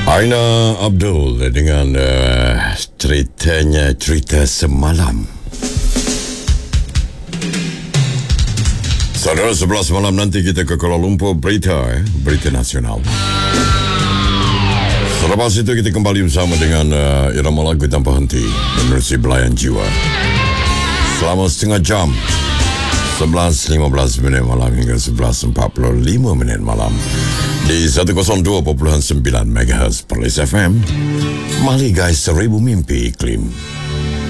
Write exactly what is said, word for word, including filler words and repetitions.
Aina Abdul dengan uh, ceritanya cerita semalam. Saudara, sebelas malam nanti kita ke Kuala Lumpur, berita eh, berita nasional. Selepas itu kita kembali bersama dengan uh, irama lagu tanpa henti menerusi belayan jiwa selama setengah jam, sebelas lima belas minit malam hingga sebelas empat puluh lima minit malam di seratus dua perpuluhan sembilan megahertz Perlis F M. Mahligai Seribu Mimpi Iklim.